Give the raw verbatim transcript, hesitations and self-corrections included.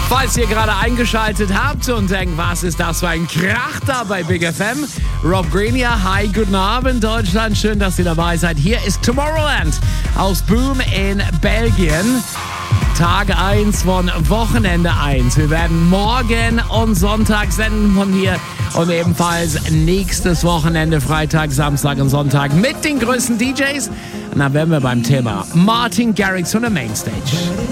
Falls ihr gerade eingeschaltet habt und denkt, was ist das für ein Krach da bei Big F M? Rob Green hier. Hi, guten Abend Deutschland. Schön, dass ihr dabei seid. Hier ist Tomorrowland aus Boom in Belgien. Tag eins von Wochenende eins. Wir werden morgen und Sonntag senden von hier und ebenfalls nächstes Wochenende, Freitag, Samstag und Sonntag mit den größten D Js. Und dann wären wir beim Thema Martin Garrix von der Mainstage.